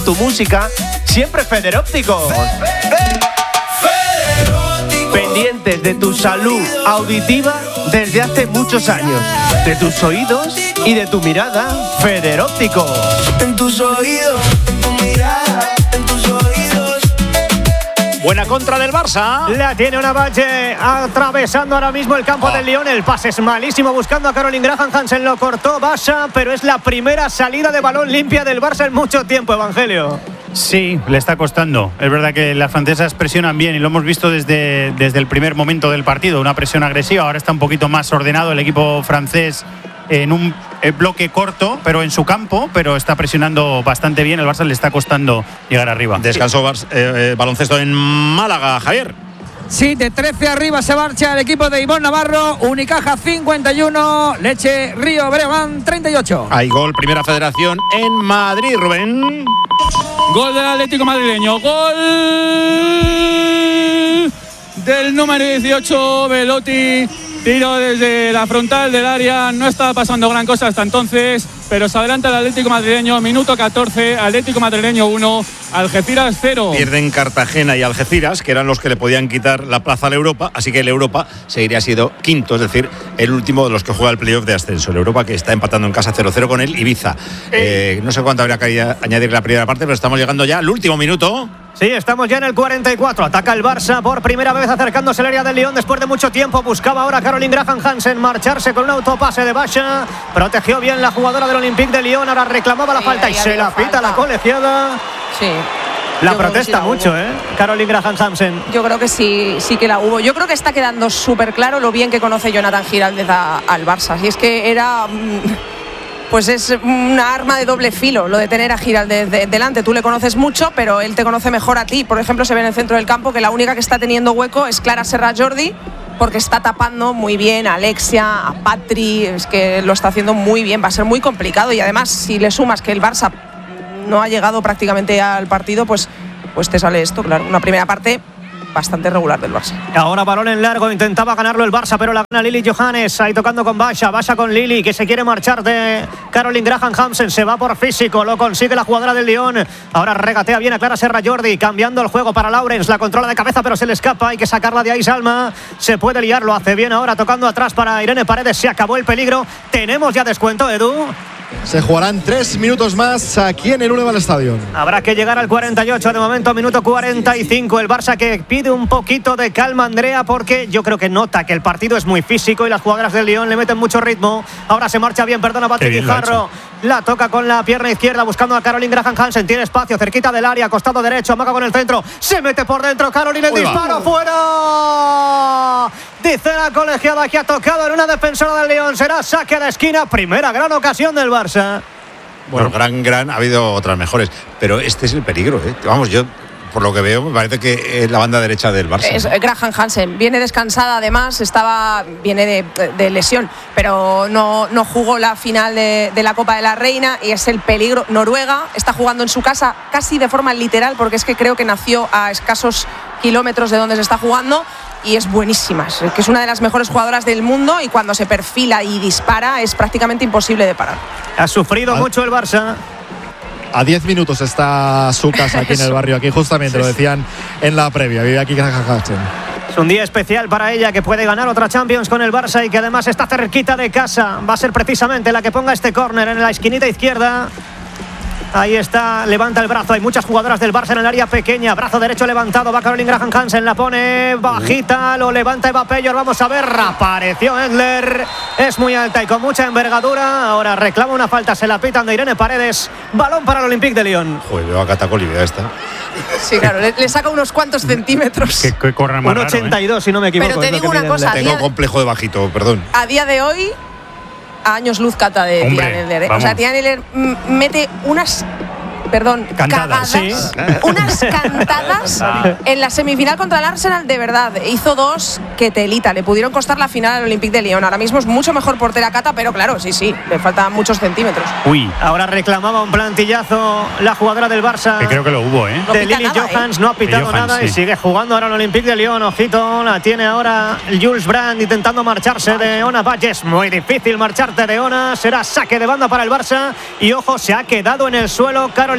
tu música, siempre Federópticos. Pendientes de tu salud auditiva desde hace muchos años, de tus oídos y de tu mirada, Federópticos. En tus oídos, tu mirada, en tus oídos. Buena contra del Barça. La tiene una Valle atravesando ahora mismo el campo del Lyon. El pase es malísimo buscando a Caroline Graham Hansen. Lo cortó Basha, pero es la primera salida de balón limpia del Barça en mucho tiempo, Evangelio. Sí, le está costando. Es verdad que las francesas presionan bien y lo hemos visto desde el primer momento del partido. Una presión agresiva. Ahora está un poquito más ordenado el equipo francés en un bloque corto, pero en su campo, pero está presionando bastante bien. El Barça le está costando llegar arriba. Descansó baloncesto en Málaga, Javier. Sí, de 13 arriba se marcha el equipo de Ivonne Navarro. Unicaja 51, Leche Río Breogán 38. Hay gol, Primera Federación en Madrid, Rubén. Gol del Atlético madrileño. Gol del número 18, Belotti. Tiro desde la frontal del área. No estaba pasando gran cosa hasta entonces, pero se adelanta el Atlético madrileño. Minuto 14, Atlético madrileño 1, Algeciras 0. Pierden Cartagena y Algeciras, que eran los que le podían quitar la plaza al Europa, así que el Europa seguiría siendo quinto, es decir, el último de los que juega el playoff de ascenso. El Europa que está empatando en casa 0-0 con el Ibiza. No sé cuánto habría que añadir la primera parte, pero estamos llegando ya al último minuto. Sí, estamos ya en el 44. Ataca el Barça por primera vez acercándose al área del Lyon después de mucho tiempo. Buscaba ahora Caroline Graham Hansen marcharse con un autopase de Basha. Protegió bien la jugadora del Olympique de Lyon. Ahora reclamaba la falta y se la pita la colegiada. Sí. La protesta mucho, Caroline Graham Hansen. Yo creo que sí que la hubo. Yo creo que está quedando súper claro lo bien que conoce Jonathan Giraldez al Barça. Y es que era... Pues es una arma de doble filo lo de tener a Giraldez delante. Tú le conoces mucho, pero él te conoce mejor a ti. Por ejemplo, se ve en el centro del campo que la única que está teniendo hueco es Clara Serra-Jordi, porque está tapando muy bien a Alexia, a Patri. Es que lo está haciendo muy bien. Va a ser muy complicado. Y además, si le sumas que el Barça no ha llegado prácticamente al partido, pues te sale esto, claro. Una primera parte bastante regular del Barça. Ahora balón en largo, intentaba ganarlo el Barça, pero la gana Lili Johannes, ahí tocando con Basha con Lili, que se quiere marchar de Caroline Graham Hansen, se va por físico, lo consigue la jugadora del Lyon. Ahora regatea bien a Clara Serra-Jordi, cambiando el juego para Laurens, la controla de cabeza, pero se le escapa, hay que sacarla de ahí. Salma se puede liar, lo hace bien ahora, tocando atrás para Irene Paredes. Se acabó el peligro, tenemos ya descuento, Edu. Se jugarán 3 minutos más aquí en el Unival Stadium. Habrá que llegar al 48, de momento minuto 45. El Barça que pide un poquito de calma, Andrea, porque yo creo que nota que el partido es muy físico y las jugadoras del Lyon le meten mucho ritmo. Ahora se marcha bien, perdona, Patrick Guijarro. La toca con la pierna izquierda buscando a Caroline Graham Hansen. Tiene espacio cerquita del área, costado derecho, amaga con el centro. Se mete por dentro Caroline, el disparo fuera. Dice la colegiada que ha tocado en una defensora del Lyon. Será saque de esquina, primera gran ocasión del Barça. Bueno, gran, ha habido otras mejores, pero este es el peligro, Vamos, yo por lo que veo me parece que es la banda derecha del Barça. Es Graham Hansen, viene descansada además, viene de lesión, pero no jugó la final de la Copa de la Reina y es el peligro. Noruega está jugando en su casa casi de forma literal, porque es que creo que nació a escasos kilómetros de donde se está jugando. Y es buenísima, es que es una de las mejores jugadoras del mundo y cuando se perfila y dispara es prácticamente imposible de parar. Ha sufrido mucho el Barça. A 10 minutos está su casa aquí en el barrio, aquí justamente lo decían en la previa. Vive aquí Graham Hansen. Es un día especial para ella, que puede ganar otra Champions con el Barça y que además está cerquita de casa. Va a ser precisamente la que ponga este córner en la esquinita izquierda. Ahí está, levanta el brazo. Hay muchas jugadoras del Barça en el área pequeña. Brazo derecho levantado, va Caroline Graham Hansen, la pone bajita, lo levanta Eva Peyor. Vamos a ver, apareció Endler. Es muy alta y con mucha envergadura. Ahora reclama una falta, se la pitan de Irene Paredes. Balón para el Olympique de Lyon. Joder, veo a Catacoli, esta. Sí, claro, le saca unos cuantos centímetros. Que corra más 1,82, si no me equivoco. Pero te digo una cosa. Tengo complejo de bajito, perdón. A día de hoy, a años luz cata de Tian Endler. O sea, Tian Endler mete unas cantadas, sí. Unas cantadas en la semifinal contra el Arsenal, de verdad. Hizo 2 que telita, le pudieron costar la final al Olympique de Lyon. Ahora mismo es mucho mejor portera Cata, pero claro, sí, le faltan muchos centímetros. Ahora reclamaba un plantillazo la jugadora del Barça. Que creo que lo hubo, No de Lili Johans, no ha pitado nada y sigue jugando ahora el Olympique de Lyon. Ojito, la tiene ahora Jules Brand intentando marcharse de Ona Valles. Muy difícil marcharte de Ona, será saque de banda para el Barça y ojo, se ha quedado en el suelo Caroline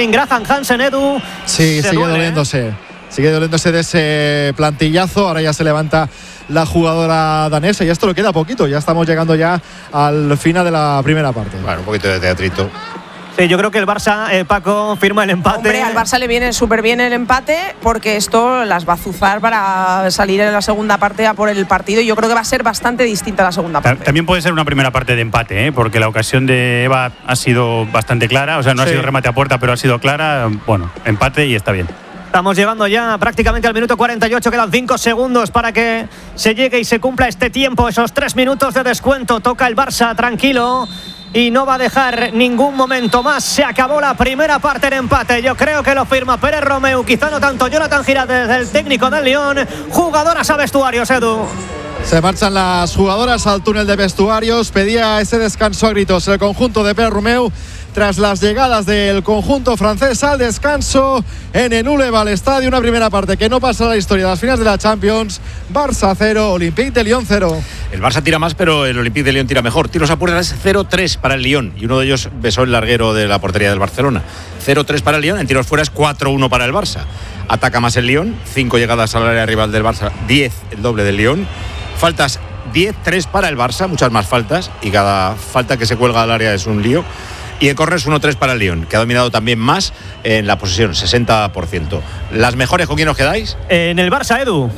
Erling Graham Hansen, Edu. Sí, sigue doliéndose. Sigue doliéndose de ese plantillazo. Ahora ya se levanta la jugadora danesa y esto le queda poquito. Ya estamos llegando ya al final de la primera parte. Bueno, un poquito de teatrito. Sí, yo creo que el Barça, Paco, firma el empate. Hombre, al Barça le viene súper bien el empate porque esto las va a azuzar para salir en la segunda parte a por el partido y yo creo que va a ser bastante distinta la segunda parte. También puede ser una primera parte de empate, porque la ocasión de Eva ha sido bastante clara, o sea, no ha sido remate a puerta, pero ha sido clara. Bueno, empate y está bien. Estamos llegando ya prácticamente al minuto 48, quedan 5 segundos para que se llegue y se cumpla este tiempo, esos 3 minutos de descuento. Toca el Barça tranquilo y no va a dejar ningún momento más. Se acabó la primera parte en empate. Yo creo que lo firma Pérez Romeu, quizá no tanto Jonathan Giraldez, el técnico del Lyon. Jugadoras a vestuarios, Edu. Se marchan las jugadoras al túnel de vestuarios. Pedía ese descanso a gritos el conjunto de Pérez Romeu tras las llegadas del conjunto francés al descanso en el Uleval Estadio. Una primera parte que no pasa a la historia de las finales de la Champions. Barça 0, Olympique de Lyon 0. El Barça tira más, pero el Olympique de Lyon tira mejor. Tiros a puerta es 0-3 para el Lyon y uno de ellos besó el larguero de la portería del Barcelona. 0-3 para el Lyon, en tiros fuera es 4-1 para el Barça. Ataca más el Lyon, 5 llegadas al área rival del Barça, 10 el doble del Lyon. Faltas 10-3 para el Barça, muchas más faltas y cada falta que se cuelga al área es un lío. Y en córners 1-3 para el Lyon, que ha dominado también más en la posesión, 60%. ¿Las mejores con quién os quedáis? En el Barça, Edu.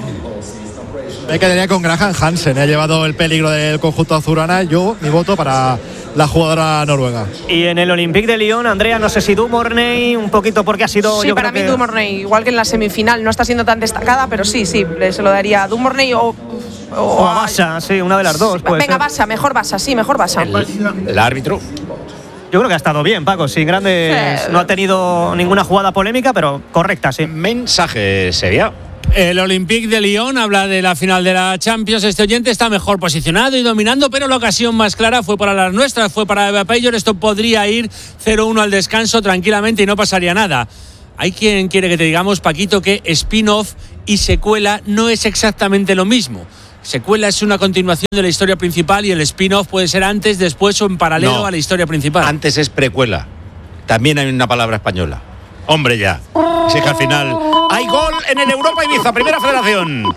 Me quedaría con Graham Hansen, ha llevado el peligro del conjunto azulgrana. Yo, mi voto para la jugadora noruega. Y en el Olympique de Lyon, Andrea, no sé si Dumornay, un poquito porque ha sido... Sí, para mí Dumornay, igual que en la semifinal, no está siendo tan destacada, pero sí, se lo daría a Dumornay o a Bassa, sí, una de las dos. Venga, Bassa, mejor Bassa, sí, mejor Bassa. El árbitro. Yo creo que ha estado bien, Paco, sin grandes... No ha tenido ninguna jugada polémica, pero correcta, sí. Mensaje, Sevilla. El Olympique de Lyon habla de la final de la Champions. Este oyente está mejor posicionado y dominando, pero la ocasión más clara fue para las nuestras, fue para Eva Payor. Esto podría ir 0-1 al descanso tranquilamente y no pasaría nada. Hay quien quiere que te digamos, Paquito, que spin-off y secuela no es exactamente lo mismo. Secuela es una continuación de la historia principal y el spin-off puede ser antes, después o en paralelo a la historia principal. Antes es precuela. También hay una palabra española. Hombre, ya. Si es que al final hay gol en el Europa Ibiza, Primera Federación.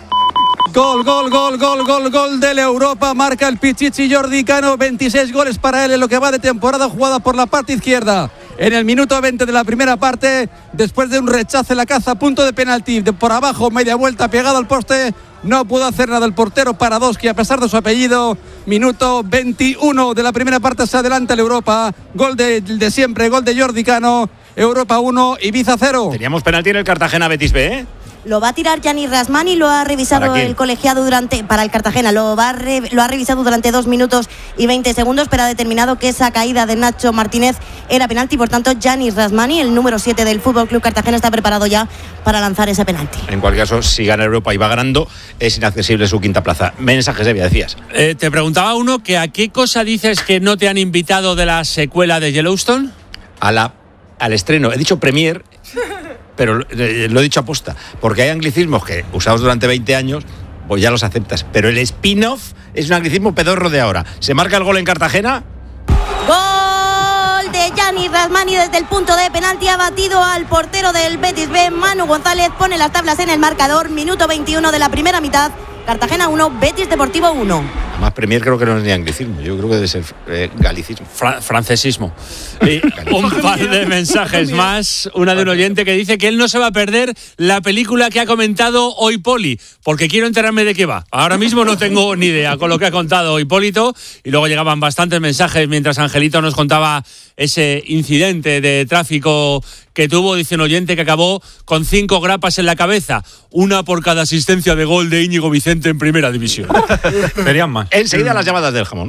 Gol del Europa, marca el Pichichi Jordi Cano, 26 goles para él en lo que va de temporada, jugada por la parte izquierda. En el minuto 20 de la primera parte, después de un rechace en la caza, punto de penalti, de por abajo, media vuelta, pegado al poste, no pudo hacer nada el portero Paradoski a pesar de su apellido. Minuto 21 de la primera parte, se adelanta el Europa, gol de siempre, gol de Jordi Cano, Europa 1, Ibiza 0. Teníamos penalti en el Cartagena Betis B, ¿eh? Lo va a tirar Gianni Rasmani, lo ha revisado el colegiado para el Cartagena, lo ha revisado durante 2 minutos y 20 segundos, pero ha determinado que esa caída de Nacho Martínez era penalti, por tanto Gianni Rasmani, el número 7 del Fútbol Club Cartagena, está preparado ya para lanzar ese penalti. En cualquier caso, si gana Europa y va ganando, es inaccesible su quinta plaza. Mensajes, Evia, decías. Te preguntaba uno que a qué cosa dices que no te han invitado de la secuela de Yellowstone. Al estreno, he dicho premier, pero lo he dicho aposta, porque hay anglicismos que usados durante 20 años, pues ya los aceptas, pero el spin-off es un anglicismo pedorro de ahora. ¿Se marca el gol en Cartagena? Gol de Gianni Rasmani desde el punto de penalti, ha batido al portero del Betis B, Manu González, pone las tablas en el marcador, minuto 21 de la primera mitad, Cartagena 1, Betis Deportivo 1. Además, premier creo que no es ni anglicismo, yo creo que debe ser galicismo. Francesismo. Y un par de mensajes más. Una de un oyente que dice que él no se va a perder la película que ha comentado hoy Poli, porque quiero enterarme de qué va. Ahora mismo no tengo ni idea con lo que ha contado Hipólito. Y luego llegaban bastantes mensajes mientras Angelito nos contaba ese incidente de tráfico que tuvo, dice un oyente, que acabó con 5 grapas en la cabeza, una por cada asistencia de gol de Íñigo Vicente en Primera División. Serían más. Enseguida las llamadas del jamón.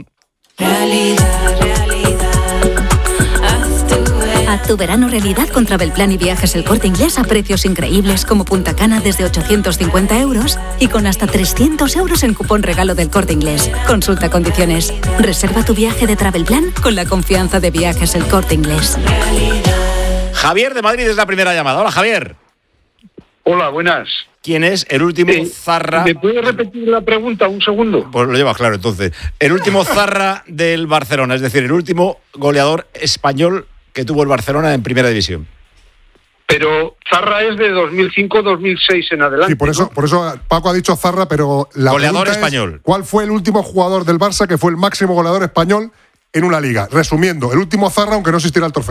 Haz tu verano realidad con Travelplan y Viajes El Corte Inglés a precios increíbles como Punta Cana desde 850 euros y con hasta 300 euros en cupón regalo del Corte Inglés. Consulta condiciones. Reserva tu viaje de Travelplan con la confianza de Viajes El Corte Inglés. Javier de Madrid es la primera llamada. Hola, Javier. Hola, buenas. ¿Quién es el último zarra? ¿Me puedes repetir la pregunta un segundo? Pues lo llevas claro, entonces. El último zarra del Barcelona, es decir, el último goleador español que tuvo el Barcelona en Primera División. Pero Zarra es de 2005-2006 en adelante. Sí, por eso Paco ha dicho Zarra, pero la goleador pregunta español. Es, ¿cuál fue el último jugador del Barça que fue el máximo goleador español en una liga? Resumiendo, el último Zarra, aunque no existiera el trofeo.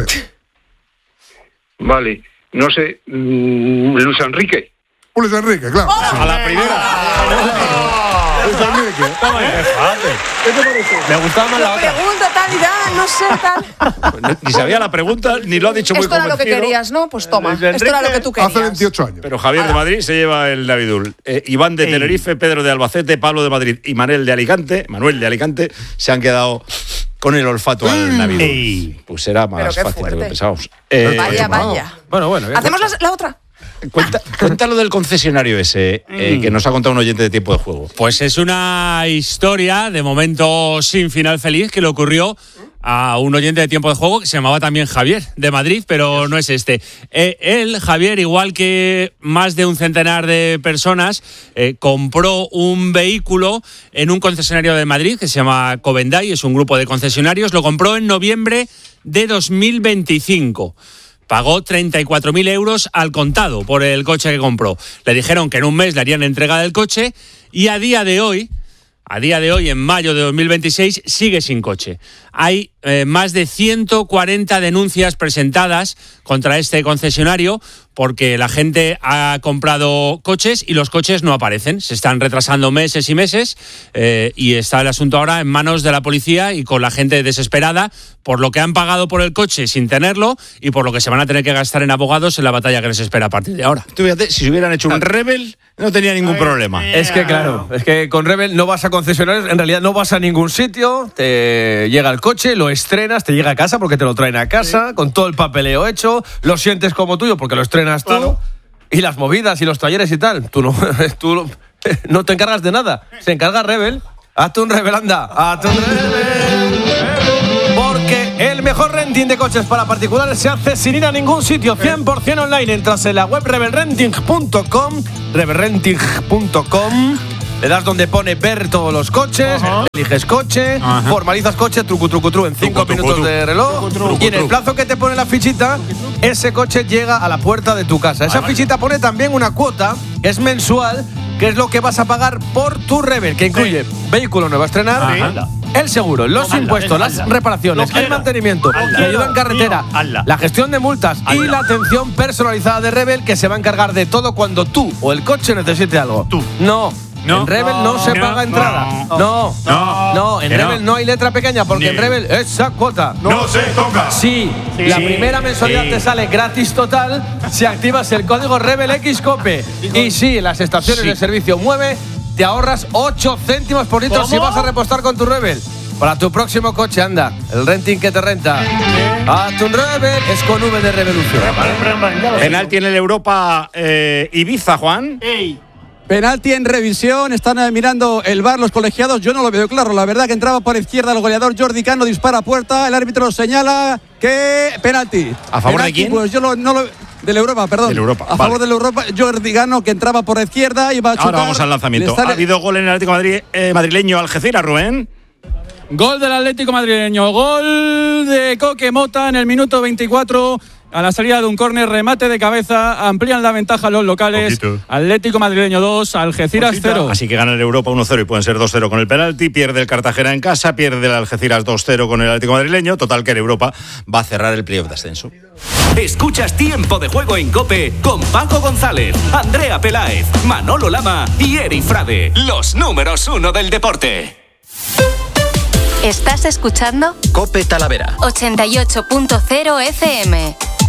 Vale, no sé, Luis Enrique. Luis Enrique, claro. A la primera. Luis Enrique. Toma ahí. ¿Qué te parece? Me gustaba más la otra. Pregunta tal y tal, no sé tal. Ni sabía la pregunta, ni lo ha dicho muy Esto era lo que convencido. querías, ¿no? Pues toma, Luis Enrique esto era lo que tú querías. Hace 28 años. Pero Javier de Madrid se lleva el Navidul. Iván de Tenerife, Pedro de Albacete, Pablo de Madrid y Manuel de Alicante se han quedado con el olfato al Navidul. Pues será más fácil de lo que pensábamos. Vaya. Bueno. ¿Hacemos la otra? Cuéntalo del concesionario ese que nos ha contado un oyente de Tiempo de Juego. Pues es una historia, de momento sin final feliz, que le ocurrió a un oyente de Tiempo de Juego que se llamaba también Javier, de Madrid, pero no es este. Él, Javier, igual que más de un centenar de personas, compró un vehículo en un concesionario de Madrid que se llama Covendai, es un grupo de concesionarios, lo compró en noviembre de 2025. Pagó 34.000 euros al contado por el coche que compró. Le dijeron que en un mes le harían entrega del coche y a día de hoy, en mayo de 2026, sigue sin coche. Hay más de 140 denuncias presentadas contra este concesionario porque la gente ha comprado coches y los coches no aparecen. Se están retrasando meses y meses y está el asunto ahora en manos de la policía y con la gente desesperada por lo que han pagado por el coche sin tenerlo y por lo que se van a tener que gastar en abogados en la batalla que les espera a partir de ahora. Tú fíjate, si hubieran hecho un Rebel, no tenía ningún problema. Es que claro, es que con Rebel no vas a concesionarios, en realidad no vas a ningún sitio, te llega el coche, lo estrenas, te llega a casa porque te lo traen a casa, con todo el papeleo hecho, lo sientes como tuyo porque lo estrenas tú, y las movidas y los talleres y tal, tú no te encargas de nada, se encarga Rebel. Hazte un Rebel, anda, hazte un Rebel. Porque el mejor renting de coches para particulares se hace sin ir a ningún sitio, 100% online. Entras en la web rebelrenting.com, le das donde pone ver todos los coches, eliges coche, formalizas coche, trucu, en 5 minutos de reloj, y en el plazo que te pone la fichita, ese coche llega a la puerta de tu casa. Esa fichita pone también una cuota, que es mensual, que es lo que vas a pagar por tu Rebel, que incluye vehículo nuevo a estrenar, el seguro, los impuestos, las reparaciones, el mantenimiento, la ayuda en carretera, la gestión de multas y la atención personalizada de Rebel, que se va a encargar de todo cuando tú o el coche necesite algo. En Rebel no se paga entrada. En Rebel no hay letra pequeña porque en Rebel esa cuota no se toca. Sí, la primera mensualidad te sale gratis total si activas el código RebelXCOPE. Y sí, en las estaciones de servicio Mueve te ahorras 8 céntimos por litro si vas a repostar con tu Rebel. Para tu próximo coche, anda, el renting que te renta. A tu Rebel es con V de Revolución. Penalti en el Europa Ibiza, Juan. Penalti en revisión, están mirando el VAR los colegiados, yo no lo veo claro, la verdad que entraba por izquierda el goleador Jordi Cano, dispara a puerta, el árbitro señala que penalti. ¿A favor penalti, de quién? Pues yo no lo del Europa, perdón. Del Europa, a favor del Europa, Jordi Cano, que entraba por izquierda y va a chutar. Ahora vamos al lanzamiento. Ha habido gol en el Atlético madrileño Algeciras, Rubén. Gol del Atlético madrileño, gol de Coque Mota en el minuto 24. A la salida de un córner, remate de cabeza, amplían la ventaja los locales. Atlético madrileño 2, Algeciras 0. Así que gana el Europa 1-0 y pueden ser 2-0 con el penalti. Pierde el Cartagena en casa, pierde el Algeciras 2-0 con el Atlético madrileño. Total que el Europa va a cerrar el playoff de ascenso. Escuchas Tiempo de Juego en COPE con Paco González, Andrea Peláez, Manolo Lama y Eri Frade. Los números 1 del deporte. ¿Estás escuchando? COPE Talavera 88.0 FM.